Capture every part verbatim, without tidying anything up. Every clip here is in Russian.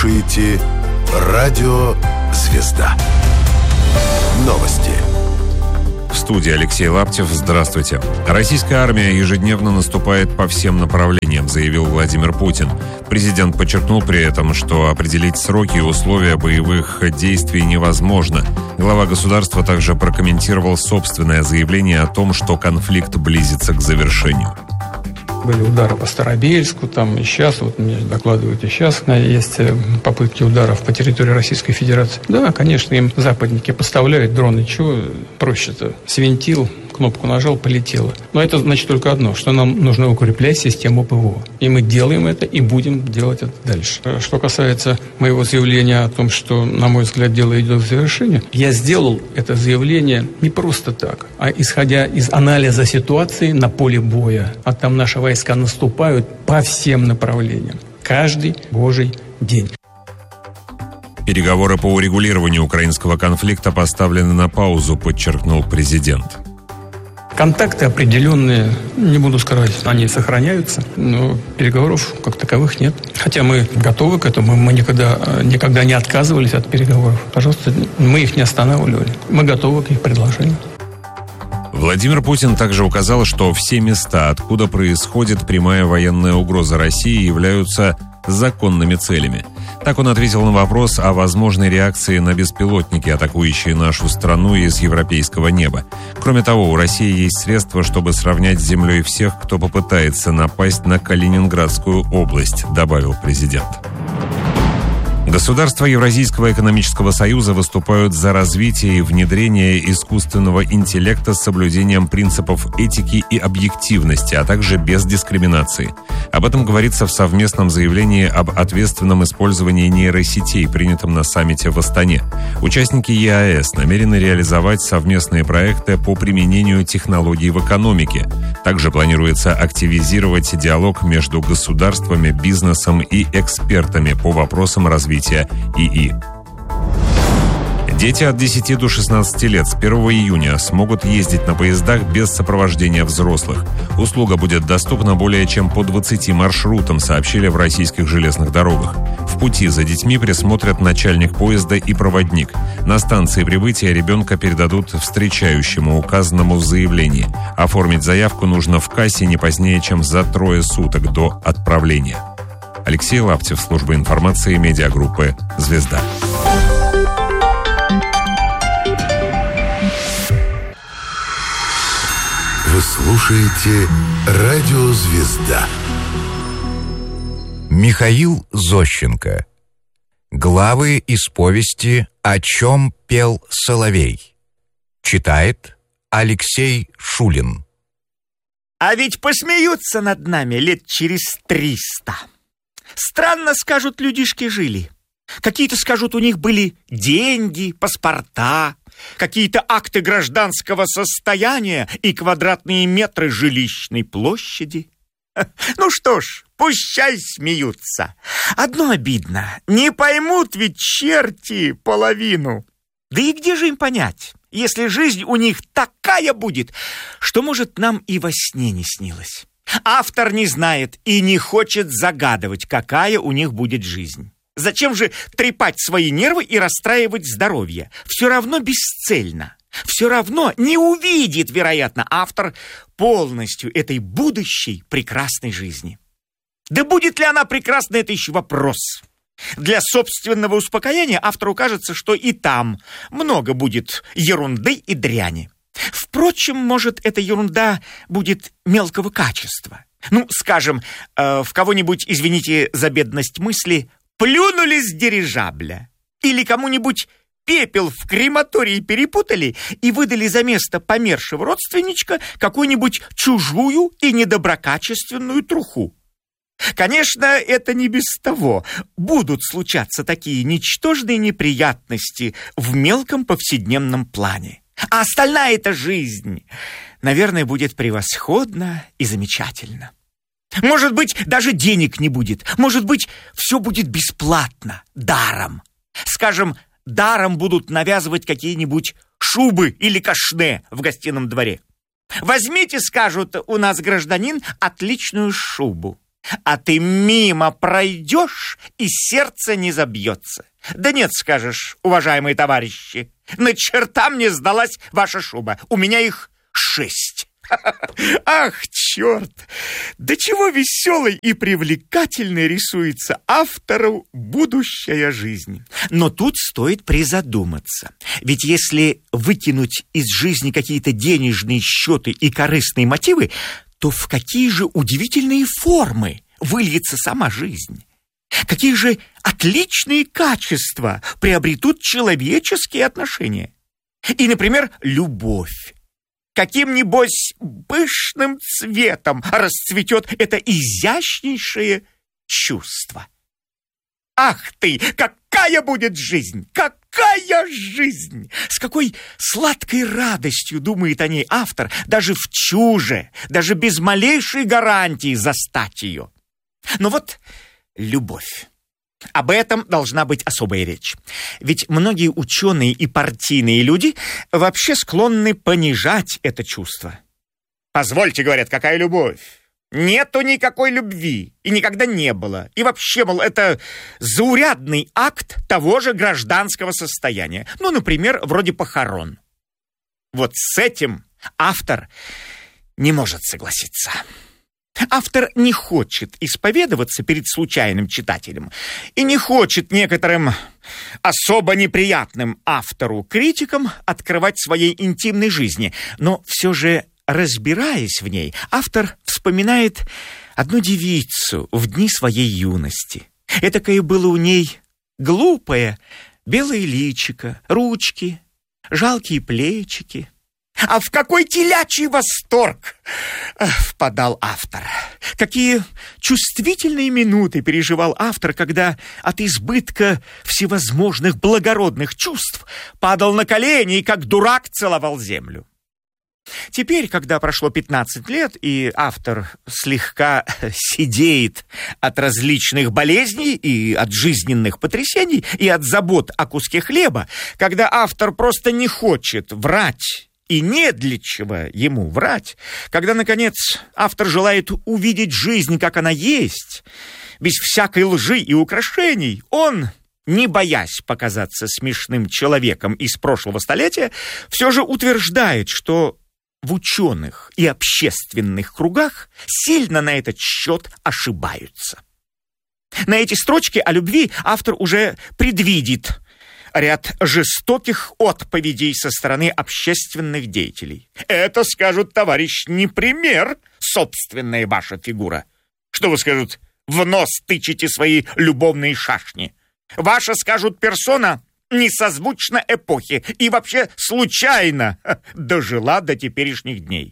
слушаете радио «Звезда». Новости. В студии Алексей Лаптев. Здравствуйте. Российская армия ежедневно наступает по всем направлениям, заявил Владимир Путин. Президент подчеркнул при этом, что определить сроки и условия боевых действий невозможно. Глава государства также прокомментировал собственное заявление о том, что конфликт близится к завершению. Были удары по Старобельску, там и сейчас, вот мне докладывают, и сейчас есть попытки ударов по территории Российской Федерации. Да, конечно, им западники поставляют дроны. Чего проще-то? Свинтил, кнопку нажал, полетело. Но это значит только одно, что нам нужно укреплять систему ПВО. И мы делаем это, и будем делать это дальше. Что касается моего заявления о том, что, на мой взгляд, дело идет к завершению, я сделал это заявление не просто так, а исходя из анализа ситуации на поле боя. А там наши войска наступают по всем направлениям. Каждый божий день. Переговоры по урегулированию украинского конфликта поставлены на паузу, подчеркнул президент. Контакты определенные, не буду скрывать, они сохраняются, но переговоров как таковых нет. Хотя мы готовы к этому, мы никогда, никогда не отказывались от переговоров. Пожалуйста, мы их не останавливали. Мы готовы к их предложениям. Владимир Путин также указал, что все места, откуда происходит прямая военная угроза России, являются законными целями. Так он ответил на вопрос о возможной реакции на беспилотники, атакующие нашу страну из европейского неба. Кроме того, у России есть средства, чтобы сравнять с землей всех, кто попытается напасть на Калининградскую область, добавил президент. Государства Евразийского экономического союза выступают за развитие и внедрение искусственного интеллекта с соблюдением принципов этики и объективности, а также без дискриминации. Об этом говорится в совместном заявлении об ответственном использовании нейросетей, принятом на саммите в Астане. Участники ЕАЭС намерены реализовать совместные проекты по применению технологий в экономике. Также планируется активизировать диалог между государствами, бизнесом и экспертами по вопросам развития ИИ. Дети от десяти до шестнадцати лет с первого июня смогут ездить на поездах без сопровождения взрослых. Услуга будет доступна более чем по двадцати маршрутам, сообщили в российских железных дорогах. В пути за детьми присмотрят начальник поезда и проводник. На станции прибытия ребенка передадут встречающему, указанному в заявлении. Оформить заявку нужно в кассе не позднее, чем за трое суток до отправления. Алексей Лаптев, служба информации медиагруппы «Звезда». Вы слушаете радио «Звезда». Михаил Зощенко. Главы из повести «О чем пел соловей». Читает Алексей Шулин. А ведь посмеются над нами лет через триста. Странно, скажут, людишки жили. Какие-то, скажут, у них были деньги, паспорта, какие-то акты гражданского состояния и квадратные метры жилищной площади. Ну что ж, пущай смеются. Одно обидно, не поймут ведь черти половину. Да и где же им понять, если жизнь у них такая будет, что, может, нам и во сне не снилось. Автор не знает и не хочет загадывать, какая у них будет жизнь. Зачем же трепать свои нервы и расстраивать здоровье? Все равно бесцельно. Все равно не увидит, вероятно, автор полностью этой будущей прекрасной жизни. Да будет ли она прекрасна, это еще вопрос. Для собственного успокоения автору кажется, что и там много будет ерунды и дряни. Впрочем, может, эта ерунда будет мелкого качества. Ну, скажем, э, в кого-нибудь, извините за бедность мысли, плюнули с дирижабля. Или кому-нибудь пепел в крематории перепутали и выдали за место помершего родственничка какую-нибудь чужую и недоброкачественную труху. Конечно, это не без того. Будут случаться такие ничтожные неприятности в мелком повседневном плане. А остальная эта жизнь, наверное, будет превосходна и замечательна. Может быть, даже денег не будет. Может быть, все будет бесплатно, даром. Скажем, даром будут навязывать какие-нибудь шубы или кашне в гостином дворе. Возьмите, скажут, у нас гражданин, отличную шубу. а ты мимо пройдешь, и сердце не забьется. Да нет, скажешь, уважаемые товарищи, на черта мне сдалась ваша шуба, у меня их шесть. Ах, черт! Да чего веселой и привлекательной рисуется автору будущая жизнь. Но тут стоит призадуматься. Ведь если выкинуть из жизни какие-то денежные счеты и корыстные мотивы, то в какие же удивительные формы выльется сама жизнь? Какие же отличные качества приобретут человеческие отношения? И, например, любовь. Каким, небось, пышным цветом расцветет это изящнейшее чувство. Ах ты, какая будет жизнь! Какая жизнь! С какой сладкой радостью думает о ней автор, даже в чуже, даже без малейшей гарантии застать ее. Но вот любовь. Об этом должна быть особая речь. Ведь многие ученые и партийные люди вообще склонны понижать это чувство. «Позвольте, — говорят, — какая любовь? Нету никакой любви, и никогда не было. И вообще, мол, это заурядный акт того же гражданского состояния. Ну, например, вроде похорон». Вот с этим автор не может согласиться. Автор не хочет исповедоваться перед случайным читателем и не хочет некоторым особо неприятным автору-критикам открывать своей интимной жизни. Но все же, разбираясь в ней, автор вспоминает одну девицу в дни своей юности. Этакое было у ней глупое белое личико, ручки, жалкие плечики. А в какой телячий восторг впадал автор! Какие чувствительные минуты переживал автор, когда от избытка всевозможных благородных чувств падал на колени и как дурак целовал землю. Теперь, когда прошло пятнадцать лет, и автор слегка седеет от различных болезней и от жизненных потрясений, и от забот о куске хлеба, когда автор просто не хочет врать, и не для чего ему врать, когда, наконец, автор желает увидеть жизнь, как она есть, без всякой лжи и украшений, он, не боясь показаться смешным человеком из прошлого столетия, все же утверждает, что в ученых и общественных кругах сильно на этот счет ошибаются. На эти строчки о любви автор уже предвидит ряд жестоких отповедей со стороны общественных деятелей. Это, скажут, товарищ, не пример, собственная ваша фигура. Что вы, скажут, в нос тычете свои любовные шашни. Ваша, скажут, персона несозвучна эпохе и вообще случайно дожила до теперешних дней.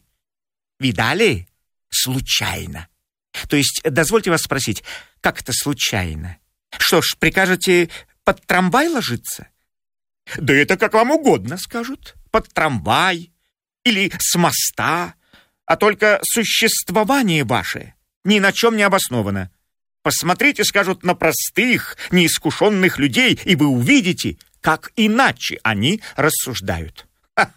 Видали? Случайно. То есть, дозвольте вас спросить, как это случайно? Что ж, прикажете под трамвай ложиться? Да это как вам угодно, скажут. Под трамвай или с моста. А только существование ваше ни на чем не обосновано. Посмотрите, скажут, на простых, неискушенных людей, и вы увидите, как иначе они рассуждают.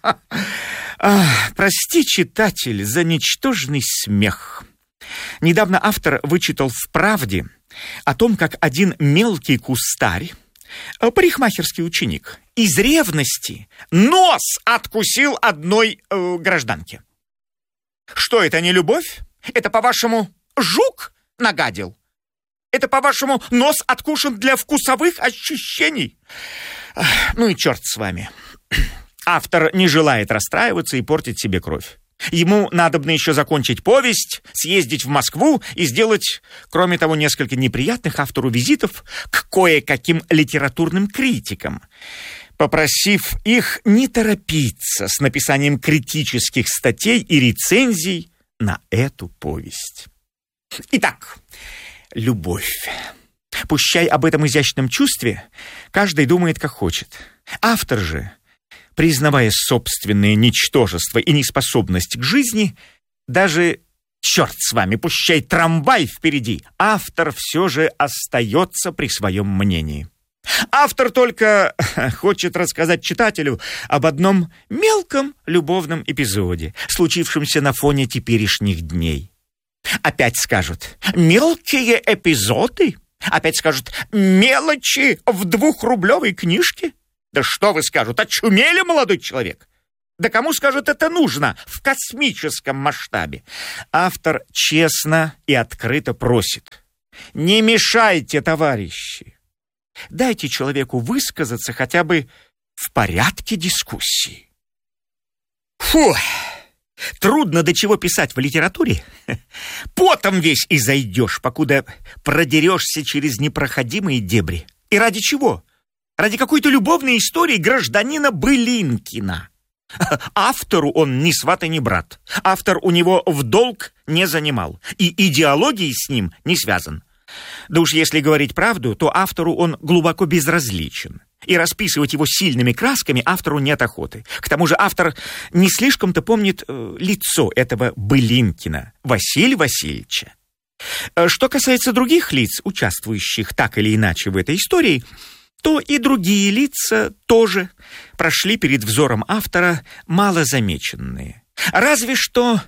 Ах, прости, читатель, за ничтожный смех. Недавно автор вычитал в «Правде» о том, как один мелкий кустарь, парикмахерский ученик, из ревности нос откусил одной э, гражданке. Что это, не любовь? Это, по-вашему, жук нагадил? Это, по-вашему, нос откушен для вкусовых ощущений? Ну и черт с вами. Автор не желает расстраиваться и портить себе кровь. Ему надобно еще закончить повесть, съездить в Москву и сделать, кроме того, несколько неприятных автору визитов к кое-каким литературным критикам, попросив их не торопиться с написанием критических статей и рецензий на эту повесть. Итак, любовь. Пущай об этом изящном чувстве каждый думает, как хочет. Автор же, признавая собственное ничтожество и неспособность к жизни, даже, черт с вами, пущай трамвай впереди, автор все же остается при своем мнении. Автор только хочет рассказать читателю об одном мелком любовном эпизоде, случившемся на фоне теперешних дней. Опять скажут «мелкие эпизоды». Опять скажут «мелочи в двухрублевой книжке». Да что вы скажут, очумели, молодой человек? Да кому, скажут, это нужно в космическом масштабе? Автор честно и открыто просит: не мешайте, товарищи. Дайте человеку высказаться хотя бы в порядке дискуссии. Фу! Трудно до чего писать в литературе. Потом весь и зайдешь, покуда продерешься через непроходимые дебри. И ради чего? Ради какой-то любовной истории гражданина Былинкина. Автору он ни сват и ни брат. Автор у него в долг не занимал. И идеологией с ним не связан. Да уж если говорить правду, то автору он глубоко безразличен. И расписывать его сильными красками автору нет охоты. К тому же автор не слишком-то помнит э, лицо этого Былинкина, Василия Васильевича. Что касается других лиц, участвующих так или иначе в этой истории, то и другие лица тоже прошли перед взором автора малозамеченные. Разве что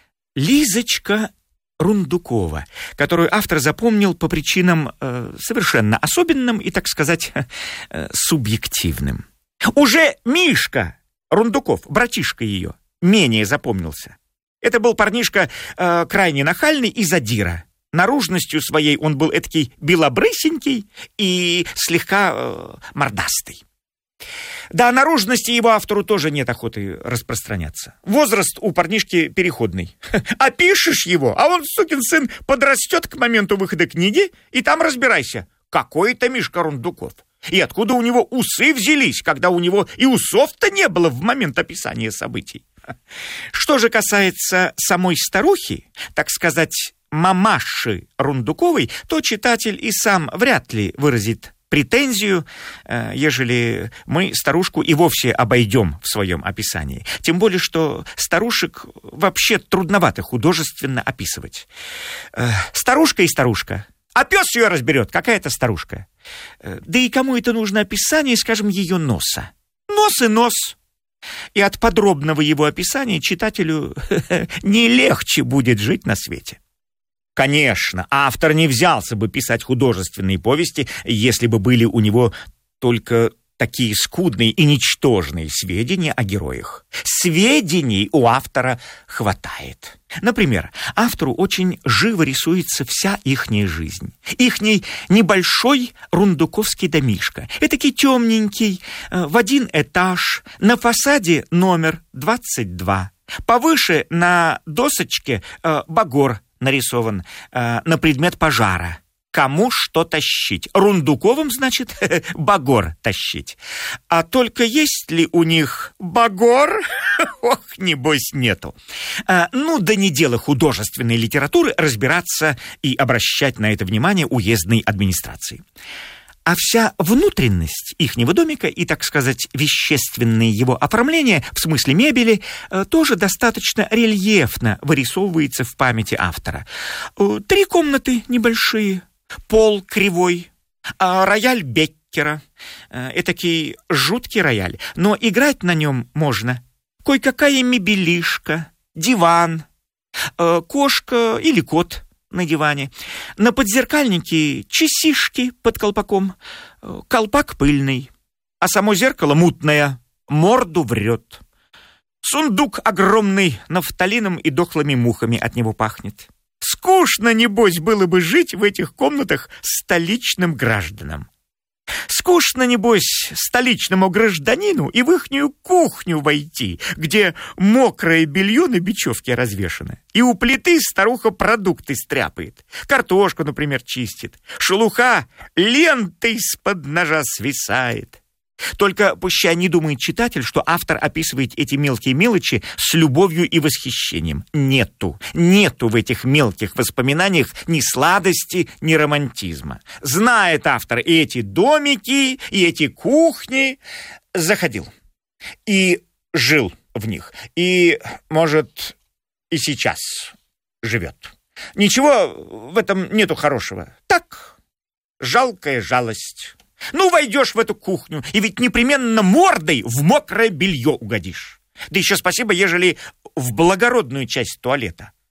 Лизочка Рундукова, которую автор запомнил по причинам э, совершенно особенным и, так сказать, э, субъективным. Уже Мишка Рундуков, братишка ее, менее запомнился. Это был парнишка э, крайне нахальный и задира. Наружностью своей он был этакий белобрысенький и слегка э, мордастый. Да, о наружности его автору тоже нет охоты распространяться. Возраст у парнишки переходный. Опишешь его, а он, сукин сын, подрастет к моменту выхода книги, и там разбирайся, какой это Мишка Рундуков. И откуда у него усы взялись, когда у него и усов-то не было в момент описания событий. Что же касается самой старухи, так сказать, мамаши Рундуковой, то читатель и сам вряд ли выразит претензию, ежели мы старушку и вовсе обойдем в своем описании. Тем более, что старушек вообще трудновато художественно описывать. Старушка и старушка. А пес ее разберет, какая это старушка. Да и кому это нужно описание, скажем, ее носа? Нос и нос. И от подробного его описания читателю не легче будет жить на свете. Конечно, автор не взялся бы писать художественные повести, если бы были у него только такие скудные и ничтожные сведения о героях. Сведений у автора хватает. Например, автору очень живо рисуется вся ихняя жизнь. Ихний небольшой рундуковский домишко. Этакий темненький, в один этаж, на фасаде номер двадцать два. Повыше на досочке багор нарисован э, на предмет пожара. Кому что тащить? Рундуковым, значит, багор тащить. А только есть ли у них багор? Ох, небось нету. А, ну, да не дело художественной литературы разбираться и обращать на это внимание уездной администрации. А вся внутренность ихнего домика и, так сказать, вещественное его оформление, в смысле мебели, тоже достаточно рельефно вырисовывается в памяти автора. Три комнаты небольшие, пол кривой, рояль Беккера, этакий жуткий рояль, но играть на нем можно. Кое-какая мебелишка, диван, кошка или кот на диване. На подзеркальнике часишки под колпаком, колпак пыльный, а само зеркало мутное, морду врет. Сундук огромный, нафталином и дохлыми мухами от него пахнет. Скучно, небось, было бы жить в этих комнатах столичным гражданам. Скучно, небось, столичному гражданину и в ихнюю кухню войти, где мокрое белье на бечевке развешано, и у плиты старуха продукты стряпает, картошку, например, чистит, шелуха лентой из-под ножа свисает. Только пущай не думает читатель, что автор описывает эти мелкие мелочи с любовью и восхищением. Нету, нету в этих мелких воспоминаниях ни сладости, ни романтизма. Знает автор и эти домики, и эти кухни. Заходил и жил в них. И, может, и сейчас живет. Ничего в этом нету хорошего. Так, жалкая жалость. Ну, войдешь в эту кухню, и ведь непременно мордой в мокрое белье угодишь. Да еще спасибо, ежели в благородную часть туалета.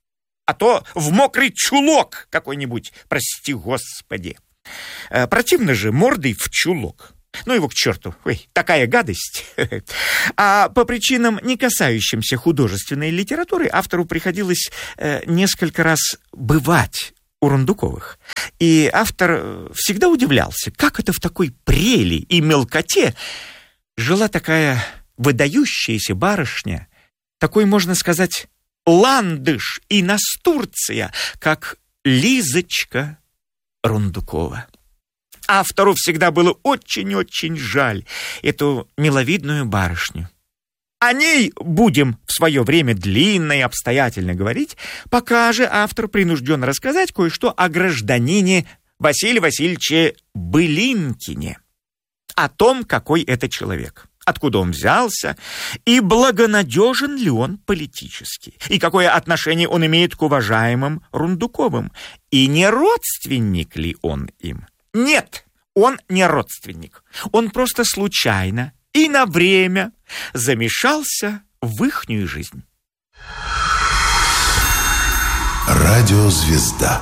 а то в мокрый чулок какой-нибудь, прости господи. Противно же мордой в чулок. Ну его к черту, ой, такая гадость. А по причинам, не касающимся художественной литературы, автору приходилось э, несколько раз бывать у Рундуковых. И автор всегда удивлялся, как это в такой прели и мелкоте жила такая выдающаяся барышня, такой, можно сказать, ландыш и настурция, как Лизочка Рундукова. Автору всегда было очень-очень жаль эту миловидную барышню. О ней будем в свое время длинно и обстоятельно говорить, пока же автор принужден рассказать кое-что о гражданине Василии Васильевиче Былинкине, о том, какой это человек, откуда он взялся, и благонадежен ли он политически, и какое отношение он имеет к уважаемым Рундуковым, и не родственник ли он им. Нет, он не родственник. Он просто случайно и на время замешался в ихнюю жизнь. Радиозвезда.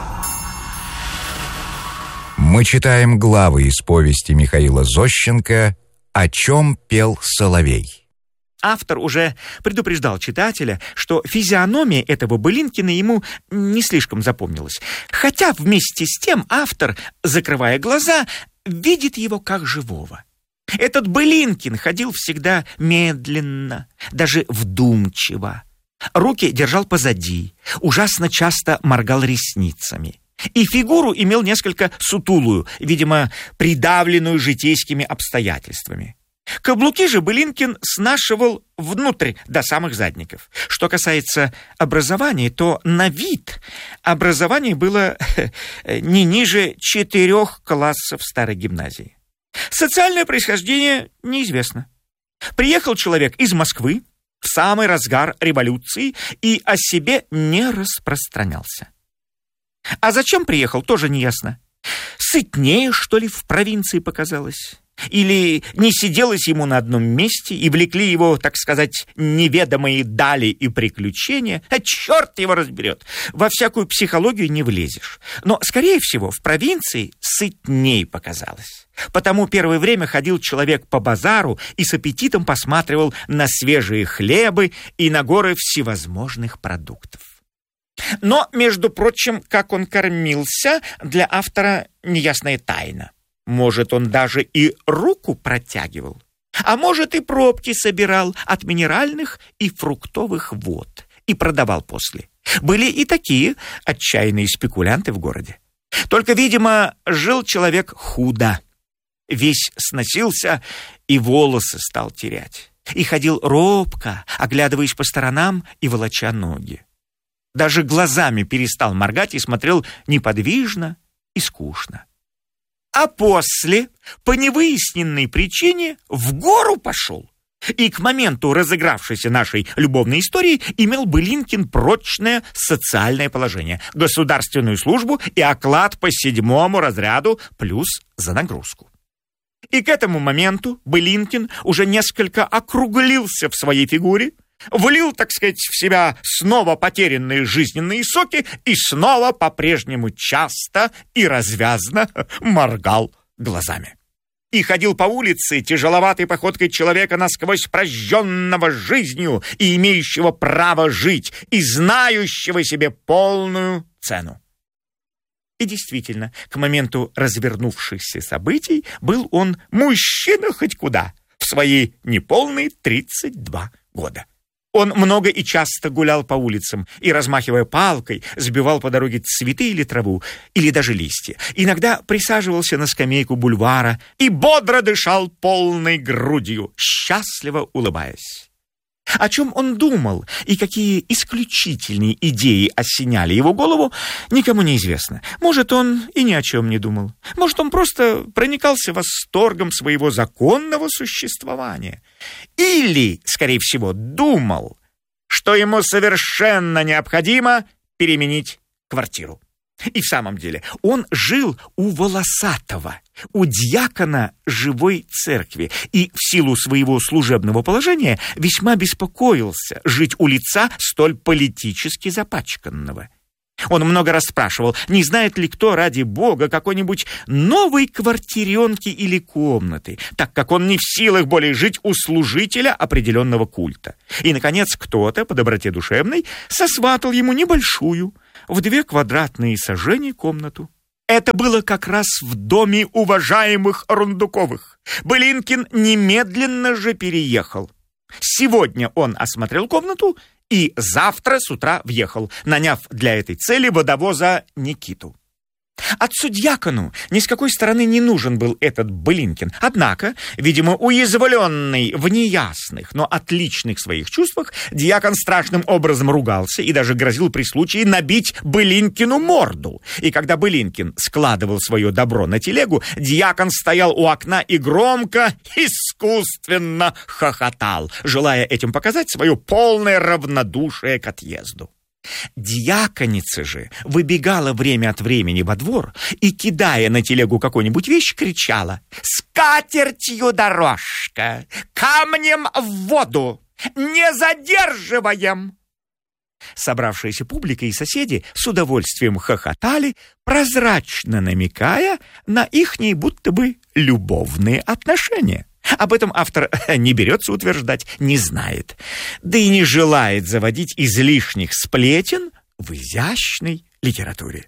Мы читаем главы из повести Михаила Зощенко «О чем пел соловей». Автор уже предупреждал читателя, что физиономия этого Былинкина ему не слишком запомнилась. Хотя вместе с тем автор, закрывая глаза, видит его как живого. Этот Былинкин ходил всегда медленно, даже вдумчиво. Руки держал позади, ужасно часто моргал ресницами. И фигуру имел несколько сутулую, видимо, придавленную житейскими обстоятельствами. Каблуки же Былинкин снашивал внутрь до самых задников. Что касается образования, то на вид образование было не ниже четырех классов старой гимназии. Социальное происхождение неизвестно. Приехал человек из Москвы в самый разгар революции и о себе не распространялся. А зачем приехал, тоже неясно. Сытнее, что ли, в провинции показалось? Или не сиделось ему на одном месте и влекли его, так сказать, неведомые дали и приключения? А черт его разберет! Во всякую психологию не влезешь. Но, скорее всего, в провинции сытней показалось. Потому первое время ходил человек по базару и с аппетитом посматривал на свежие хлебы и на горы всевозможных продуктов. Но, между прочим, как он кормился, для автора неясная тайна. Может, он даже и руку протягивал, а может, и пробки собирал от минеральных и фруктовых вод и продавал после. Были и такие отчаянные спекулянты в городе. Только, видимо, жил человек худо. Весь сносился и волосы стал терять. И ходил робко, оглядываясь по сторонам и волоча ноги. Даже глазами перестал моргать и смотрел неподвижно и скучно. А после, по невыясненной причине, в гору пошел. И к моменту разыгравшейся нашей любовной истории имел Былинкин прочное социальное положение, государственную службу и оклад по седьмому разряду плюс за нагрузку. И к этому моменту Былинкин уже несколько округлился в своей фигуре, влил, так сказать, в себя снова потерянные жизненные соки и снова по-прежнему часто и развязно моргал глазами. И ходил по улице тяжеловатой походкой человека, насквозь прожженного жизнью и имеющего право жить, и знающего себе полную цену. И действительно, к моменту развернувшихся событий был он мужчина хоть куда, в свои неполные тридцать два года. Он много и часто гулял по улицам и, размахивая палкой, сбивал по дороге цветы или траву, или даже листья. Иногда присаживался на скамейку бульвара и бодро дышал полной грудью, счастливо улыбаясь. О чем он думал и какие исключительные идеи осеняли его голову, никому не известно. Может, он и ни о чем не думал. Может, он просто проникался восторгом своего законного существования. Или, скорее всего, думал, что ему совершенно необходимо переменить квартиру. И в самом деле он жил у Волосатого, у дьякона живой церкви, и в силу своего служебного положения весьма беспокоился жить у лица столь политически запачканного. Он много раз спрашивал, не знает ли кто, ради бога, какой-нибудь новой квартиренки или комнаты, так как он не в силах более жить у служителя определенного культа. И, наконец, кто-то по доброте душевной сосватал ему небольшую, в две квадратные сажени комнату. Это было как раз в доме уважаемых Рундуковых. Былинкин немедленно же переехал. Сегодня он осмотрел комнату и завтра с утра въехал, наняв для этой цели водовоза Никиту. Отцу-дьякону ни с какой стороны не нужен был этот Былинкин. Однако, видимо, уязвленный в неясных, но отличных своих чувствах, дьякон страшным образом ругался и даже грозил при случае набить Былинкину морду. И когда Былинкин складывал свое добро на телегу, дьякон стоял у окна и громко, искусственно хохотал, желая этим показать свое полное равнодушие к отъезду. Дьяконица же выбегала время от времени во двор и, кидая на телегу какую-нибудь вещь, кричала: «Скатертью дорожка! Камнем в воду! Не задерживаем!» Собравшаяся публика и соседи с удовольствием хохотали, прозрачно намекая на ихние будто бы любовные отношения. Об этом автор не берется утверждать, не знает, да и не желает заводить излишних сплетен в изящной литературе.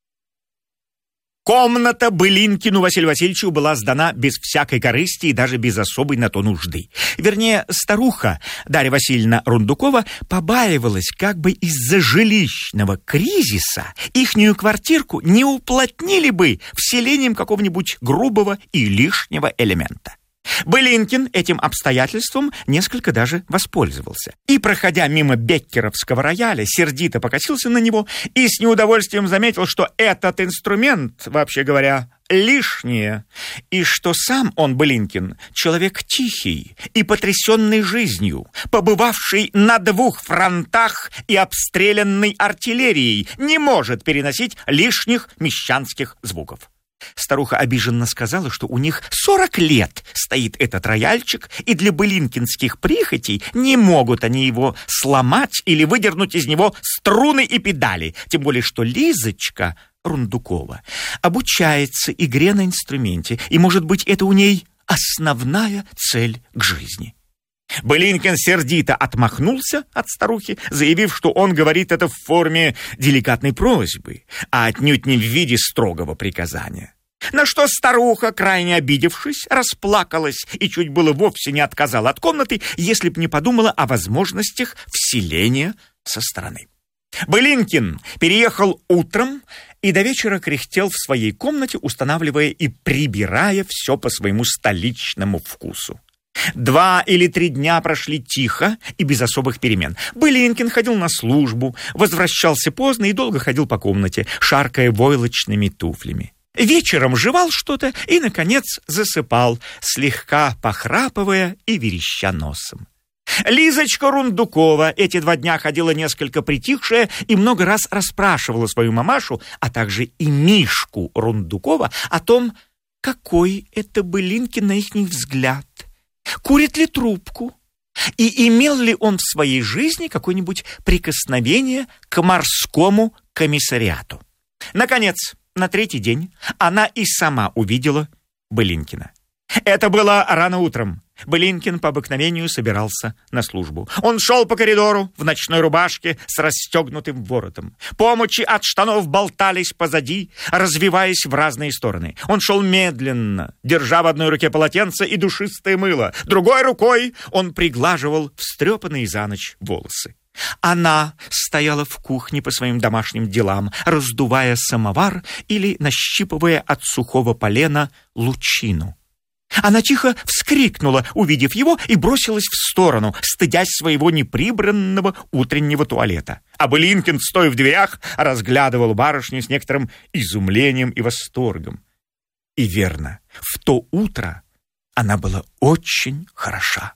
Комната Былинкину Василию Васильевичу была сдана без всякой корысти и даже без особой на то нужды. Вернее, старуха Дарья Васильевна Рундукова побаивалась, как бы из-за жилищного кризиса ихнюю квартирку не уплотнили бы вселением какого-нибудь грубого и лишнего элемента. Былинкин этим обстоятельством несколько даже воспользовался. И, проходя мимо беккеровского рояля, сердито покосился на него и с неудовольствием заметил, что этот инструмент, вообще говоря, лишнее, и что сам он, Былинкин, человек тихий и потрясенный жизнью, побывавший на двух фронтах и обстрелянный артиллерией, не может переносить лишних мещанских звуков. Старуха обиженно сказала, что у них сорок лет стоит этот рояльчик, и для былинкинских прихотей не могут они его сломать или выдернуть из него струны и педали, тем более что Лизочка Рундукова обучается игре на инструменте, и, может быть, это у ней основная цель к жизни. Былинкин сердито отмахнулся от старухи, заявив, что он говорит это в форме деликатной просьбы, а отнюдь не в виде строгого приказания. На что старуха, крайне обидевшись, расплакалась и чуть было вовсе не отказала от комнаты, если б не подумала о возможностях вселения со стороны. Былинкин переехал утром и до вечера кряхтел в своей комнате, устанавливая и прибирая все по своему столичному вкусу. Два или три дня прошли тихо и без особых перемен. Былинкин ходил на службу, возвращался поздно и долго ходил по комнате, шаркая войлочными туфлями. Вечером жевал что-то и, наконец, засыпал, слегка похрапывая и вереща носом. Лизочка Рундукова эти два дня ходила несколько притихшая и много раз расспрашивала свою мамашу, а также и Мишку Рундукова о том, какой это Былинкин на ихний взгляд, курит ли трубку и имел ли он в своей жизни какое-нибудь прикосновение к морскому комиссариату. Наконец, на третий день она и сама увидела Былинкина. Это было рано утром. Былинкин по обыкновению собирался на службу. Он шел по коридору в ночной рубашке с расстегнутым воротом. Помочи от штанов болтались позади, развиваясь в разные стороны. Он шел медленно, держа в одной руке полотенце и душистое мыло. Другой рукой он приглаживал встрепанные за ночь волосы. Она стояла в кухне по своим домашним делам, раздувая самовар или нащипывая от сухого полена лучину. Она тихо вскрикнула, увидев его, и бросилась в сторону, стыдясь своего неприбранного утреннего туалета. А Былинкин, стоя в дверях, разглядывал барышню с некоторым изумлением и восторгом. И верно, в то утро она была очень хороша.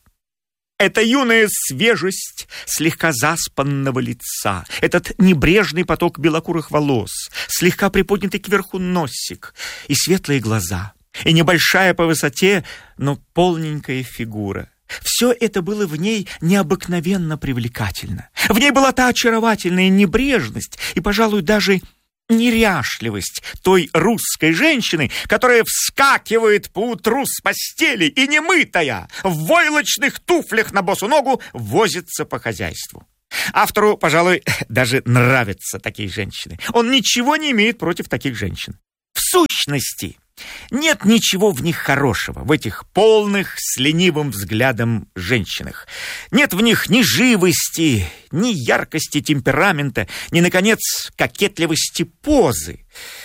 Эта юная свежесть слегка заспанного лица, этот небрежный поток белокурых волос, слегка приподнятый кверху носик и светлые глаза, и небольшая по высоте, но полненькая фигура. Все это было в ней необыкновенно привлекательно. В ней была та очаровательная небрежность и, пожалуй, даже неряшливость той русской женщины, которая вскакивает поутру с постели и немытая, в войлочных туфлях на босу ногу возится по хозяйству. Автору, пожалуй, даже нравятся такие женщины. Он ничего не имеет против таких женщин. В сущности, нет ничего в них хорошего, в этих полных с ленивым взглядом женщинах. Нет в них ни живости, ни яркости темперамента, ни, наконец, кокетливости позы.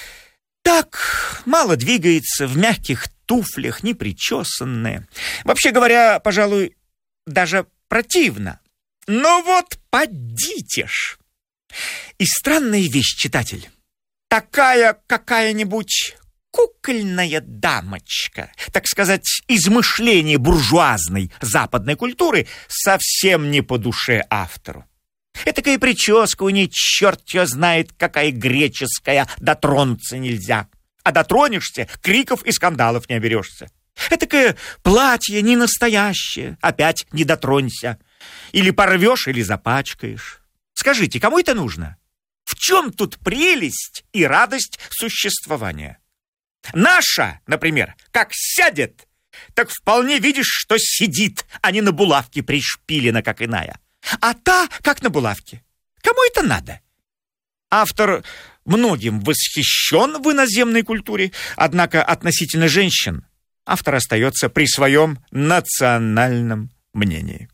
Так, мало двигается, в мягких туфлях, непричесанная. Вообще говоря, пожалуй, даже противно. Но вот подите ж! И странная вещь, читатель. Такая какая-нибудь кукольная дамочка, так сказать, измышление буржуазной западной культуры, совсем не по душе автору. Этакая прическа у ней, черт ее знает, какая греческая, дотронуться нельзя. А дотронешься, криков и скандалов не оберешься. Этакое платье не настоящее, опять не дотронься. Или порвешь, или запачкаешь. Скажите, кому это нужно? В чем тут прелесть и радость существования? Наша, например, как сядет, так вполне видишь, что сидит, а не на булавке пришпилена, как иная. А та, как на булавке. Кому это надо? Автор многим восхищен в иноземной культуре, однако относительно женщин автор остается при своем национальном мнении.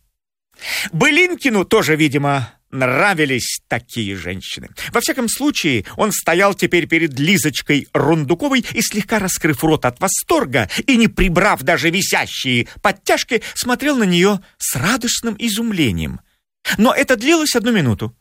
Былинкину тоже, видимо, нравились такие женщины. Во всяком случае, он стоял теперь перед Лизочкой Рундуковой и, слегка раскрыв рот от восторга и не прибрав даже висящие подтяжки, смотрел на нее с радостным изумлением. Но это длилось одну минуту.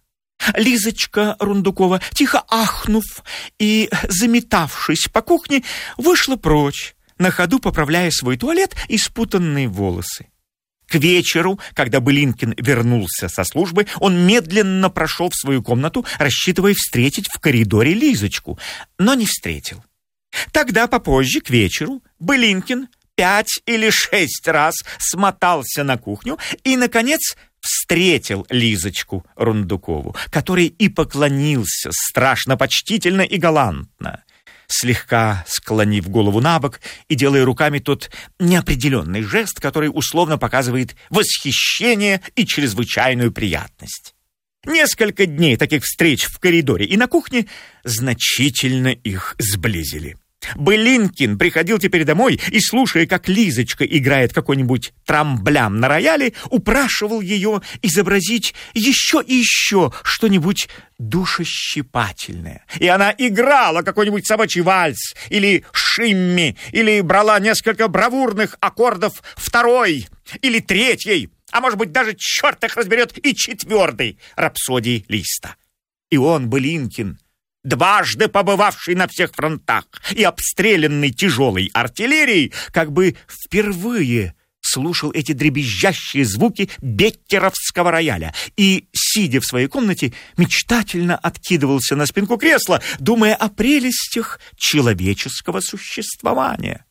Лизочка Рундукова, тихо ахнув и заметавшись по кухне, вышла прочь, на ходу поправляя свой туалет и спутанные волосы. К вечеру, когда Былинкин вернулся со службы, он медленно прошел в свою комнату, рассчитывая встретить в коридоре Лизочку, но не встретил. Тогда попозже, к вечеру, Былинкин пять или шесть раз смотался на кухню и, наконец, встретил Лизочку Рундукову, который и поклонился страшно почтительно и галантно, слегка склонив голову набок и делая руками тот неопределенный жест, который условно показывает восхищение и чрезвычайную приятность. Несколько дней таких встреч в коридоре и на кухне значительно их сблизили. Былинкин приходил теперь домой и, слушая, как Лизочка играет какой-нибудь трамблям на рояле, упрашивал ее изобразить еще и еще что-нибудь душещипательное. И она играла какой-нибудь собачий вальс или шимми, или брала несколько бравурных аккордов второй или третьей, а может быть даже, черт их разберет, и четвертой рапсодии Листа. И он, Былинкин, дважды побывавший на всех фронтах и обстрелянный тяжелой артиллерией, как бы впервые слушал эти дребезжащие звуки беккеровского рояля и, сидя в своей комнате, мечтательно откидывался на спинку кресла, думая о прелестях человеческого существования.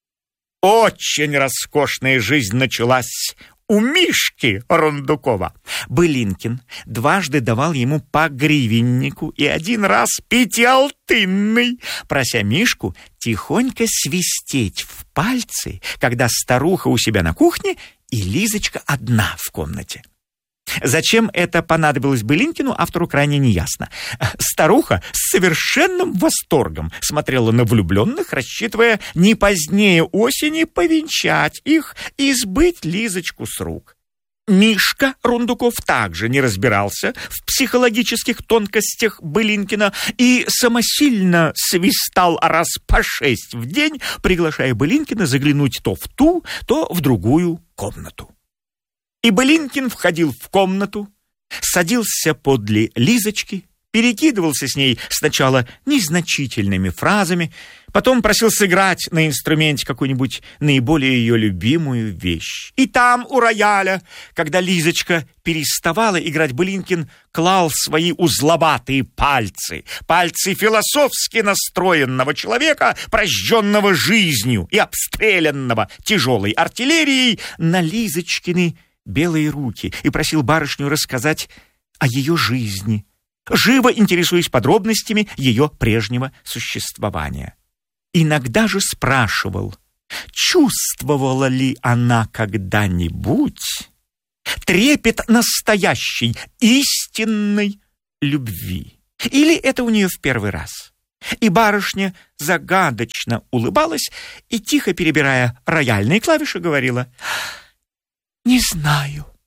Очень роскошная жизнь началась у Мишки Рундукова. Былинкин дважды давал ему по гривеннику и один раз пятиалтынный, прося Мишку тихонько свистеть в пальцы, когда старуха у себя на кухне и Лизочка одна в комнате. Зачем это понадобилось Былинкину, автору крайне неясно. Старуха с совершенным восторгом смотрела на влюбленных, рассчитывая не позднее осени повенчать их и сбыть Лизочку с рук. Мишка Рундуков также не разбирался в психологических тонкостях Былинкина и самосильно свистал раз по шесть в день, приглашая Былинкина заглянуть то в ту, то в другую комнату. И Былинкин входил в комнату, садился подле Лизочки, перекидывался с ней сначала незначительными фразами, потом просил сыграть на инструменте какую-нибудь наиболее ее любимую вещь. И там, у рояля, когда Лизочка переставала играть, Былинкин клал свои узловатые пальцы, пальцы философски настроенного человека, прожженного жизнью и обстрелянного тяжелой артиллерией, на Лизочкины белые руки, и просил барышню рассказать о ее жизни, живо интересуясь подробностями ее прежнего существования. Иногда же спрашивал, чувствовала ли она когда-нибудь трепет настоящей, истинной любви, или это у нее в первый раз. И барышня загадочно улыбалась и, тихо перебирая рояльные клавиши, говорила: «Не знаю».